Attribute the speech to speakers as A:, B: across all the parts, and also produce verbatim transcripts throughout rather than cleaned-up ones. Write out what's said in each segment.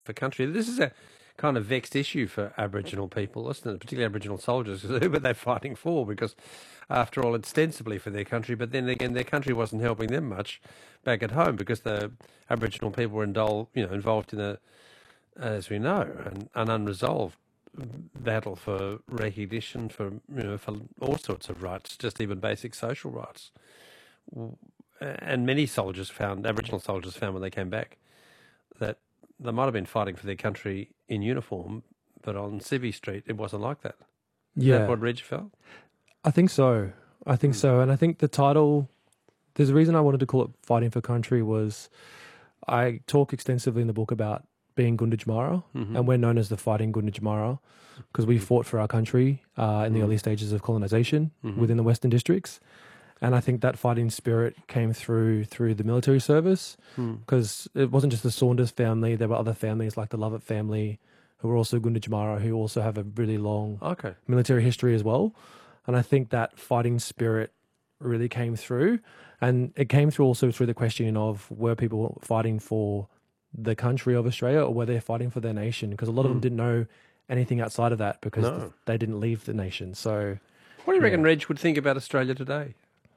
A: for country. This is a kind of vexed issue for Aboriginal people, isn't it? Particularly Aboriginal soldiers, because who were they fighting for? Because, after all, ostensibly for their country, but then again, their country wasn't helping them much back at home because the Aboriginal people were indul- you know, involved in a, as we know, an, an unresolved battle for recognition, for you know, for all sorts of rights, just even basic social rights. And many soldiers found, Aboriginal soldiers found when they came back, that they might have been fighting for their country in uniform, but on Civvy Street, it wasn't like that. Is
B: Yeah.
A: that what Reg felt?
B: I think so. I think so. And I think the title, there's a reason I wanted to call it Fighting for Country was I talk extensively in the book about being Gunditjmara,
A: Mm-hmm.
B: and we're known as the Fighting Gunditjmara because we fought for our country uh, in the
A: Mm.
B: early stages of colonization
A: Mhm.
B: within the Western Districts. And I think that fighting spirit came through through the military service
A: Mm.
B: because it wasn't just the Saunders family. There were other families like the Lovett family who were also Gunditjmara who also have a really long
A: Okay.
B: military history as well. And I think that fighting spirit really came through. And it came through also through the questioning of were people fighting for the country of Australia or were they fighting for their nation? Because a lot of them
A: Mm.
B: didn't know anything outside of that because
A: No.
B: th- they didn't leave the nation. So
A: What do you reckon
B: Yeah.
A: Reg would think about Australia today?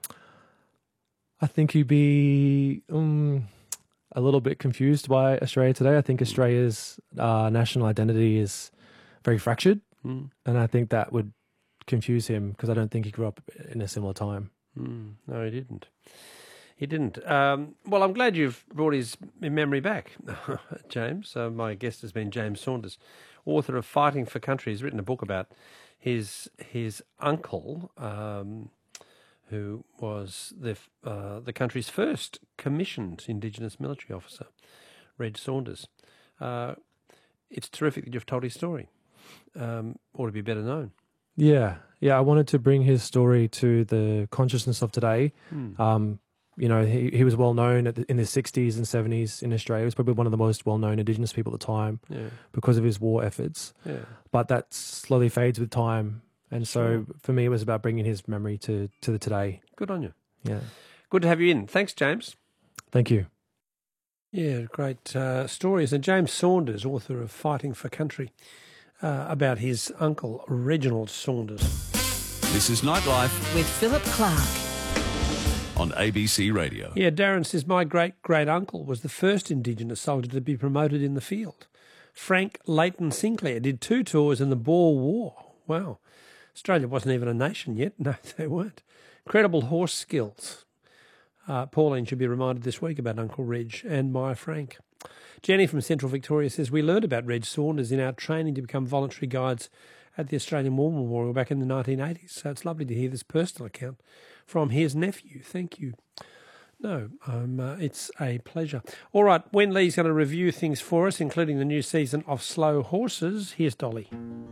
B: I think he'd be um, a little bit confused by Australia today. I think Australia's uh, national identity is very fractured.
A: Mm.
B: And I think that would confuse him because I don't think he grew up in a similar time.
A: Mm. No, he didn't. He didn't. Um, well, I'm glad you've brought his memory back, James. Uh, my guest has been James Saunders, author of Fighting for Country. He's written a book about his his uncle, um, who was the uh, the country's first commissioned Indigenous military officer, Reg Saunders. Uh, it's terrific that you've told his story. Um, ought to be better known.
B: Yeah. Yeah. I wanted to bring his story to the consciousness of today.
A: Mm.
B: Um, you know, he, he was well known at the, in the sixties and seventies in Australia. He was probably one of the most well known Indigenous people at the time
A: Yeah,
B: because of his war efforts.
A: yeah.
B: But that slowly fades with time. And so
A: Sure.
B: for me, it was about bringing his memory to, to the today.
A: Good on you.
B: Yeah.
A: Good to have you in. Thanks, James.
B: Thank you.
A: Yeah, great uh, stories. And James Saunders, author of Fighting for Country, uh, about his uncle, Reginald Saunders.
C: This is Nightlife
D: With Philip Clark.
C: on A B C Radio.
A: Yeah, Darren says, my great-great-uncle was the first Indigenous soldier to be promoted in the field. Frank Leighton Sinclair did two tours in the Boer War. Wow. Australia wasn't even a nation yet. No, they weren't. Incredible horse skills. Uh, Pauline should be reminded this week about Uncle Reg and my Frank. Jenny from Central Victoria says, we learned about Reg Saunders in our training to become voluntary guides at the Australian War Memorial back in the nineteen eighties. So it's lovely to hear this personal account from his nephew. Thank you. No, um, uh, it's a pleasure. All right, Wen Lee's going to review things for us, including the new season of Slow Horses. Here's Dolly.